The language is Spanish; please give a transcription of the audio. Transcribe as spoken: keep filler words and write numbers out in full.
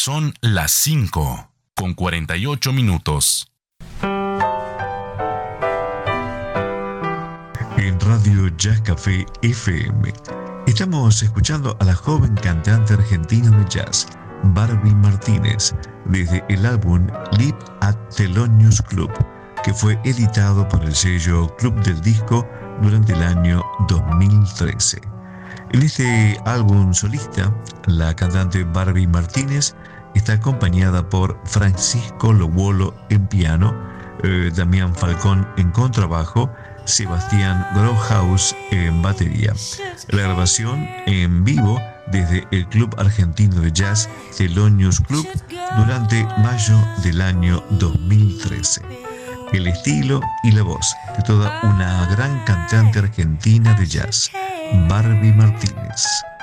Son las cinco con cuarenta y ocho minutos. En Radio Jazz Café F M estamos escuchando a la joven cantante argentina de jazz, Barbie Martínez, desde el álbum Live at Thelonious Club, que fue editado por el sello Club del Disco durante el año dos mil trece. En este álbum solista, la cantante Barbie Martínez está acompañada por Francisco Lobolo en piano, eh, Damián Falcón en contrabajo, Sebastián Grauhaus en batería. La grabación en vivo desde el Club Argentino de Jazz Thelonious Club durante mayo del año dos mil trece. El estilo y la voz de toda una gran cantante argentina de jazz, Barbie Martínez.